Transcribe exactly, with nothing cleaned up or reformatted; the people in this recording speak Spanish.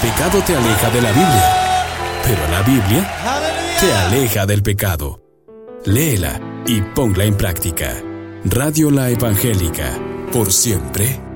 pecado te aleja de la Biblia, pero la Biblia te aleja del pecado. Léela y ponla en práctica. Radio La Evangélica, por siempre